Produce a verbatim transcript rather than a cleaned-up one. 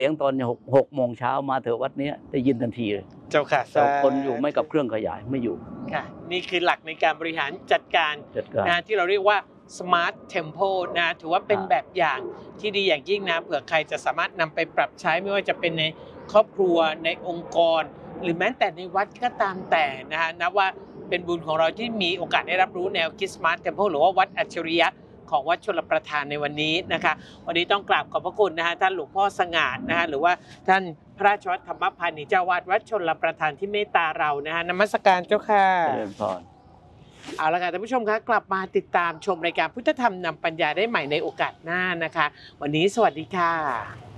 สียงตอนหกหกโมงเช้ามาเถอะวัดนี้ได้ยินทันทีเลยเจ้าค่ะแต่คนอยู่ไม่กับเครื่องขยายไม่อยู่ค่ะนี่คือหลักในการบริหารจัดการนะที่เราเรียกว่า Smart Temple นะถือว่าเป็นแบบอย่างที่ดีอย่างยิ่งนะเผื่อใครจะสามารถนำไปปรับใช้ไม่ว่าจะเป็นในครอบครัวในองค์กรหรือแม้แต่ในวัดก็ตามแต่นะฮะนับว่าเป็นบุญของเราที่มีโอกาสได้รับรู้แนวคิด Smart Temple หรือว่าวัดอัจฉริยะของวัดชลประทานในวันนี้นะคะวันนี้ต้องกราบขอบพระคุณนะฮะท่านหลวงพ่อสง่านะฮะหรือว่าท่านพระราชวัฒน์ธรรมพานิชย์เจ้าวาดวัดชลประทานที่เมตตาเรานะฮะนมัสการเจ้าค่ะเจริญพรเอาละค่ะท่านผู้ชมคะกลับมาติดตามชมรายการพุทธธรรมนำปัญญาได้ใหม่ในโอกาสหน้านะคะวันนี้สวัสดีค่ะ